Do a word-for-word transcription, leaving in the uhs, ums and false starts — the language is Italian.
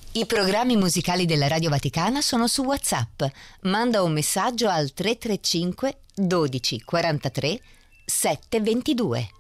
I programmi musicali della Radio Vaticana sono su WhatsApp. Manda un messaggio al tre tre cinque dodici quarantatré sette ventidue.